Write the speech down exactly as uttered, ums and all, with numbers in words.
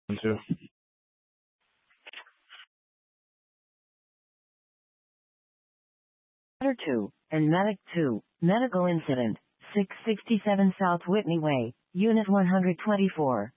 One, two. Water two, and Medic two, medical incident, six sixty-seven South Whitney Way, Unit one hundred twenty-four.